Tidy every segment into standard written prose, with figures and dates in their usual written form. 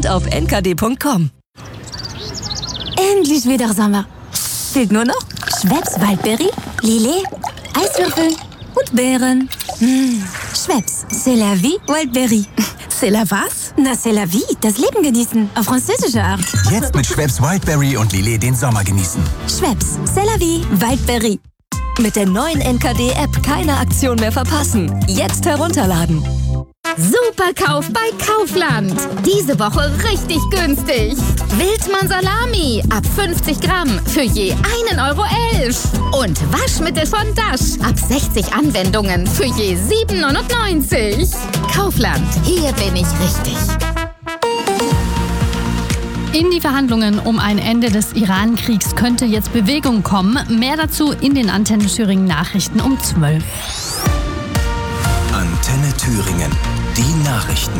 und auf nkd.com. Endlich wieder Sommer. Fehlt nur noch Schweppes Waldberry, Lillet, Eiswürfel und Beeren. Schweppes, c'est la vie, Waldberry. C'est la was? Na, c'est la vie, das Leben genießen, auf französische Art. Jetzt mit Schweppes Wildberry und Lillet den Sommer genießen. Schweppes, c'est la vie, Waldberry. Mit der neuen NKD-App keine Aktion mehr verpassen. Jetzt herunterladen. Superkauf bei Kaufland. Diese Woche richtig günstig. Wildmann Salami ab 50 Gramm für je 1,11 Euro. Und Waschmittel von Dash ab 60 Anwendungen für je 7,99 €. Kaufland, hier bin ich richtig. In die Verhandlungen um ein Ende des Iran-Kriegs könnte jetzt Bewegung kommen. Mehr dazu in den Antenne Thüringen Nachrichten um 12. Antenne Thüringen, die Nachrichten.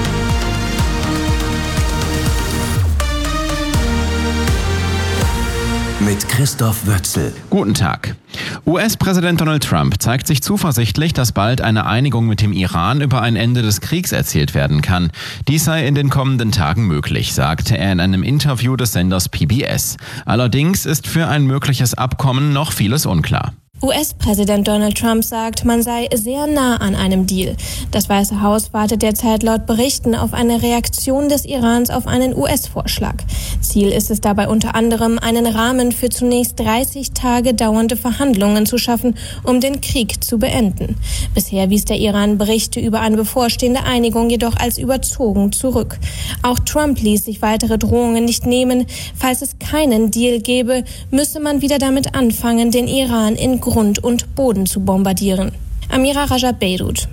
Mit Christoph Wötzel. Guten Tag. US-Präsident Donald Trump zeigt sich zuversichtlich, dass bald eine Einigung mit dem Iran über ein Ende des Kriegs erzielt werden kann. Dies sei in den kommenden Tagen möglich, sagte er in einem Interview des Senders PBS. Allerdings ist für ein mögliches Abkommen noch vieles unklar. US-Präsident Donald Trump sagt, man sei sehr nah an einem Deal. Das Weiße Haus wartet derzeit laut Berichten auf eine Reaktion des Irans auf einen US-Vorschlag. Ziel ist es dabei unter anderem, einen Rahmen für zunächst 30 Tage dauernde Verhandlungen zu schaffen, um den Krieg zu beenden. Bisher wies der Iran Berichte über eine bevorstehende Einigung jedoch als überzogen zurück. Auch Trump ließ sich weitere Drohungen nicht nehmen. Falls es keinen Deal gäbe, müsse man wieder damit anfangen, den Iran in Grund und Boden zu bombardieren. Amira Raja, Beirut.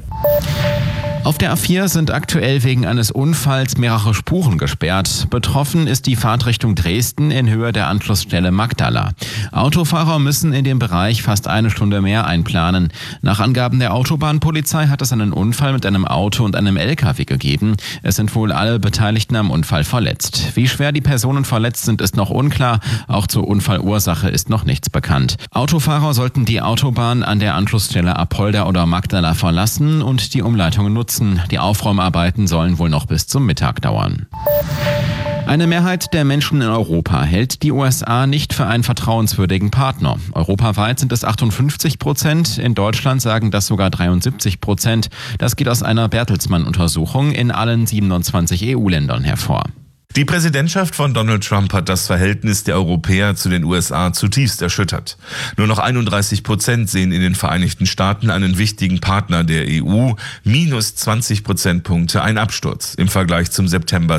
Auf der A4 sind aktuell wegen eines Unfalls mehrere Spuren gesperrt. Betroffen ist die Fahrtrichtung Dresden in Höhe der Anschlussstelle Magdala. Autofahrer müssen in dem Bereich fast eine Stunde mehr einplanen. Nach Angaben der Autobahnpolizei hat es einen Unfall mit einem Auto und einem LKW gegeben. Es sind wohl alle Beteiligten am Unfall verletzt. Wie schwer die Personen verletzt sind, ist noch unklar. Auch zur Unfallursache ist noch nichts bekannt. Autofahrer sollten die Autobahn an der Anschlussstelle Apolda oder Magdala verlassen und die Umleitungen nutzen. Die Aufräumarbeiten sollen wohl noch bis zum Mittag dauern. Eine Mehrheit der Menschen in Europa hält die USA nicht für einen vertrauenswürdigen Partner. Europaweit sind es 58%, in Deutschland sagen das sogar 73%. Das geht aus einer Bertelsmann-Untersuchung in allen 27 EU-Ländern hervor. Die Präsidentschaft von Donald Trump hat das Verhältnis der Europäer zu den USA zutiefst erschüttert. Nur noch 31% sehen in den Vereinigten Staaten einen wichtigen Partner der EU, minus 20 Prozentpunkte ein Absturz im Vergleich zum September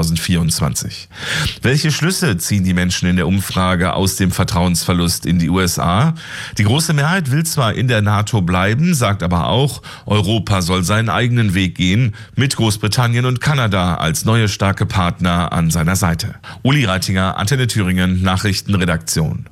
2024. Welche Schlüsse ziehen die Menschen in der Umfrage aus dem Vertrauensverlust in die USA? Die große Mehrheit will zwar in der NATO bleiben, sagt aber auch, Europa soll seinen eigenen Weg gehen, mit Großbritannien und Kanada als neue starke Partner an seiner Seite. Uli Reitinger, Antenne Thüringen, Nachrichtenredaktion.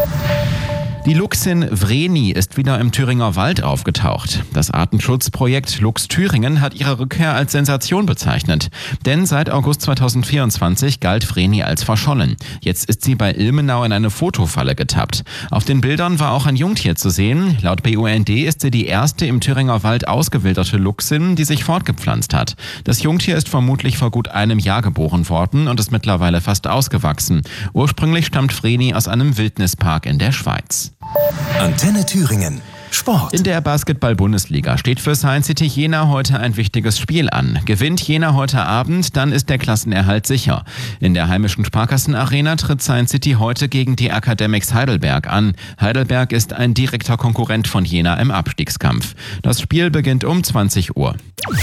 Die Luchsin Vreni ist wieder im Thüringer Wald aufgetaucht. Das Artenschutzprojekt Lux Thüringen hat ihre Rückkehr als Sensation bezeichnet. Denn seit August 2024 galt Vreni als verschollen. Jetzt ist sie bei Ilmenau in eine Fotofalle getappt. Auf den Bildern war auch ein Jungtier zu sehen. Laut BUND ist sie die erste im Thüringer Wald ausgewilderte Luchsin, die sich fortgepflanzt hat. Das Jungtier ist vermutlich vor gut einem Jahr geboren worden und ist mittlerweile fast ausgewachsen. Ursprünglich stammt Vreni aus einem Wildnispark in der Schweiz. Antenne Thüringen. Sport. In der Basketball-Bundesliga steht für Science City Jena heute ein wichtiges Spiel an. Gewinnt Jena heute Abend, dann ist der Klassenerhalt sicher. In der heimischen Sparkassen-Arena tritt Science City heute gegen die Academics Heidelberg an. Heidelberg ist ein direkter Konkurrent von Jena im Abstiegskampf. Das Spiel beginnt um 20 Uhr.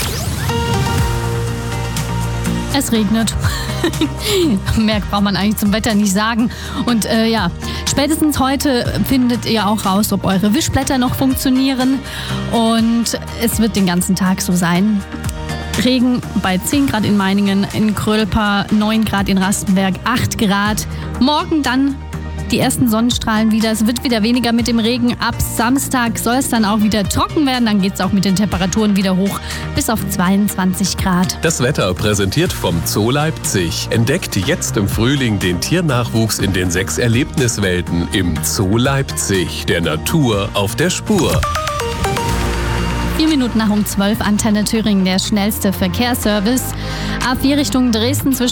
Es regnet. Mehr braucht man eigentlich zum Wetter nicht sagen. Und spätestens heute findet ihr auch raus, ob eure Wischblätter noch funktionieren. Und es wird den ganzen Tag so sein. Regen bei 10 Grad in Meiningen, in Krölper, 9 Grad in Rastenberg, 8 Grad. Morgen dann die ersten Sonnenstrahlen wieder. Es wird wieder weniger mit dem Regen. Ab Samstag soll es dann auch wieder trocken werden. Dann geht es auch mit den Temperaturen wieder hoch bis auf 22 Grad. Das Wetter präsentiert vom Zoo Leipzig. Entdeckt jetzt im Frühling den Tiernachwuchs in den 6 Erlebniswelten im Zoo Leipzig. Der Natur auf der Spur. 4 Minuten nach um 12, Antenne Thüringen, der schnellste Verkehrsservice. A4 Richtung Dresden zwischen